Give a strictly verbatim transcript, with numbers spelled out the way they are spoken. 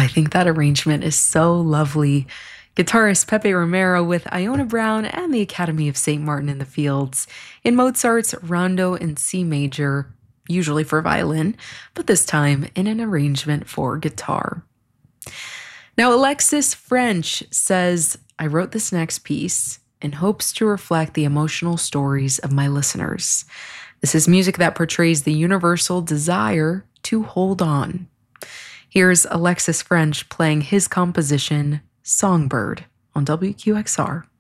I think that arrangement is so lovely. Guitarist Pepe Romero with Iona Brown and the Academy of Saint Martin in the Fields in Mozart's Rondo in C major, usually for violin, but this time in an arrangement for guitar. Now, Alexis French says, I wrote this next piece in hopes to reflect the emotional stories of my listeners. This is music that portrays the universal desire to hold on. Here's Alexis French playing his composition, Songbird, on W Q X R.